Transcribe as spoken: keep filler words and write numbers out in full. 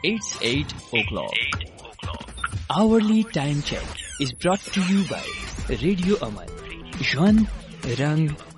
It's eight o'clock. Hourly time check is brought to you by Radio Aman. Jwan Rang